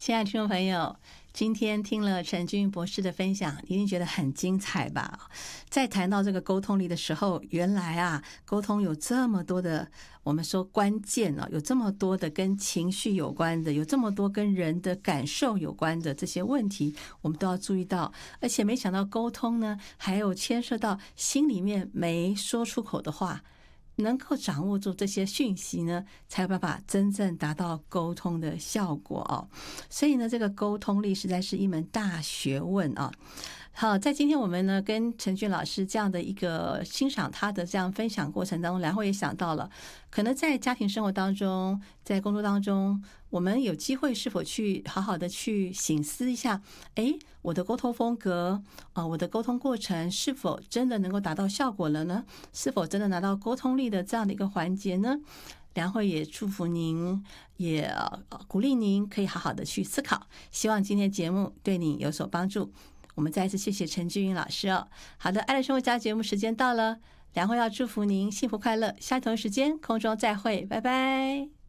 亲爱的听众朋友，今天听了陈君博士的分享，一定觉得很精彩吧？在谈到这个沟通力的时候，原来啊，沟通有这么多的，我们说关键有这么多的跟情绪有关的，有这么多跟人的感受有关的这些问题，我们都要注意到。而且没想到沟通呢，还有牵涉到心里面没说出口的话。能够掌握住这些讯息呢，才有办法真正达到沟通的效果哦。所以呢，这个沟通力实在是一门大学问啊。好，在今天我们呢跟陈俊老师这样的一个欣赏他的这样分享过程当中，然后也想到了，可能在家庭生活当中，在工作当中，我们有机会是否去好好的去省思一下，我的沟通风格我的沟通过程是否真的能够达到效果了呢？是否真的拿到沟通力的这样的一个环节呢？然后也祝福您，也鼓励您可以好好的去思考，希望今天节目对你有所帮助。我们再一次谢谢陈俊云老师哦。好的，爱的生活家节目时间到了，梁慧要祝福您幸福快乐，下同一时间空中再会，拜拜。